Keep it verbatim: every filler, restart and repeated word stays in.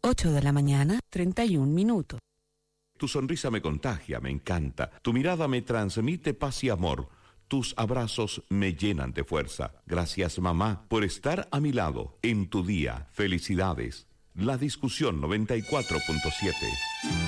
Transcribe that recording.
ocho de la mañana, treinta y un minutos. Tu sonrisa me contagia, me encanta. Tu mirada me transmite paz y amor. Tus abrazos me llenan de fuerza. Gracias, mamá, por estar a mi lado en tu día. Felicidades. La Discusión noventa y cuatro punto siete.